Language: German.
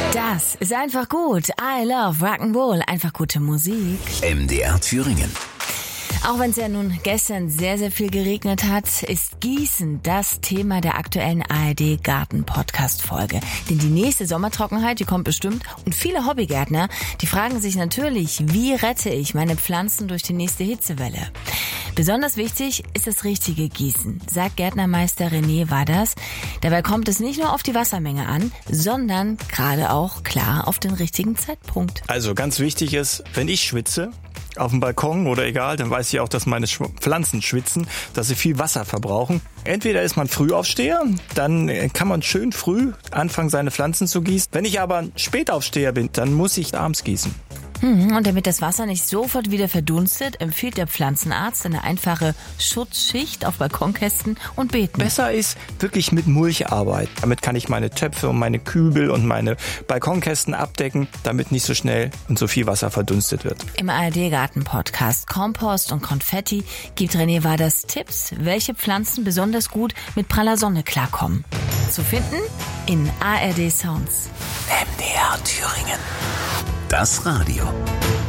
Das ist einfach gut. I love Rock'n'Roll. Einfach gute Musik. MDR Thüringen. Auch wenn es ja nun gestern sehr, sehr viel geregnet hat, ist Gießen das Thema der aktuellen ARD-Garten-Podcast-Folge. Denn die nächste Sommertrockenheit, die kommt bestimmt. Und viele Hobbygärtner, die fragen sich natürlich, wie rette ich meine Pflanzen durch die nächste Hitzewelle? Besonders wichtig ist das richtige Gießen, sagt Gärtnermeister René Wadders. Dabei kommt es nicht nur auf die Wassermenge an, sondern gerade auch klar auf den richtigen Zeitpunkt. Also ganz wichtig ist, wenn ich schwitze, auf dem Balkon oder egal, dann weiß ich auch, dass meine Pflanzen schwitzen, dass sie viel Wasser verbrauchen. Entweder ist man Frühaufsteher, dann kann man schön früh anfangen, seine Pflanzen zu gießen. Wenn ich aber Spätaufsteher bin, dann muss ich abends gießen. Und damit das Wasser nicht sofort wieder verdunstet, empfiehlt der Pflanzenarzt eine einfache Schutzschicht auf Balkonkästen und Beeten. Besser ist wirklich mit Mulch arbeiten. Damit kann ich meine Töpfe und meine Kübel und meine Balkonkästen abdecken, damit nicht so schnell und so viel Wasser verdunstet wird. Im ARD-Garten-Podcast Kompost und Konfetti gibt René Wadders Tipps, welche Pflanzen besonders gut mit praller Sonne klarkommen. Zu finden in ARD Sounds. MDR Thüringen. Das Radio.